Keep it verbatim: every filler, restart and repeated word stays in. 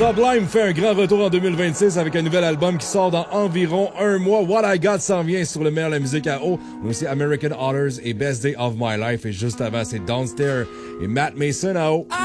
Sublime fait un grand retour en deux mille vingt-six avec un nouvel album qui sort dans environ un mois. What I Got s'en vient sur le meilleur de la musique à eau. On a aussi American Authors et Best Day of My Life. Et juste avant, c'est Downstairs et Matt Mason à eau.